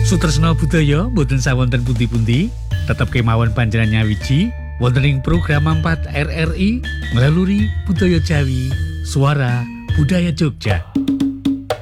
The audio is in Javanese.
Sutresna budaya mboten sawonten pundi-pundi, tetep kemawon panjenengan nyawiji wonten ing program 4 RRI melalui Budaya Jawi, Suara Budaya Jogja.